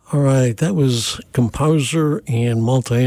All right, that was composer and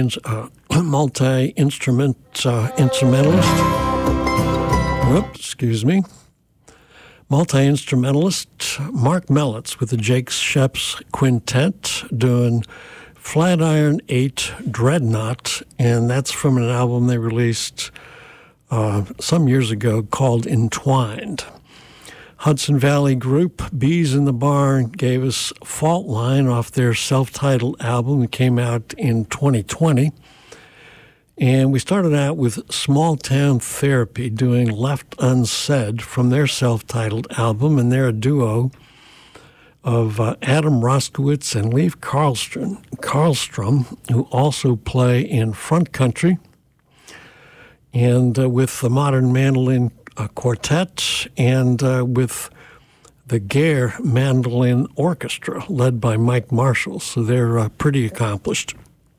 instrumentalist. Whoops, excuse me. Multi-instrumentalist Mark Mellitz with the Jake Sheps Quintet doing Flatiron 8 Dreadnought, and that's from an album they released some years ago called Entwined. Hudson Valley group Bees in the Barn gave us Fault Line off their self-titled album that came out in 2020. And we started out with Small Town Therapy doing Left Unsaid from their self-titled album, and they're a duo of Adam Roskowitz and Leif Karlstrom, who also play in Front Country, and with the Modern Mandolin Quartet, and with the Gare Mandolin Orchestra, led by Mike Marshall. So they're pretty accomplished.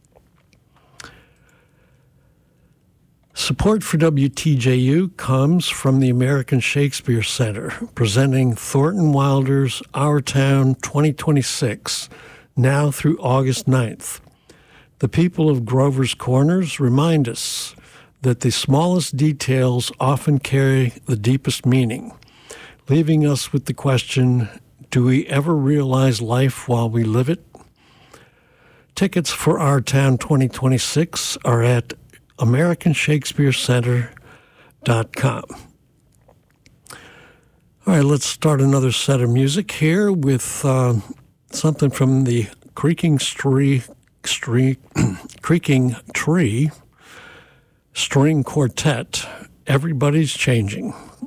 Support for WTJU comes from the American Shakespeare Center, presenting Thornton Wilder's Our Town 2026, now through August 9th. The people of Grover's Corners remind us that the smallest details often carry the deepest meaning, leaving us with the question, do we ever realize life while we live it? Tickets for Our Town 2026 are at AmericanShakespeareCenter.com. All right, let's start another set of music here with something from the Creaking Tree String Quartet, Everybody's Changing.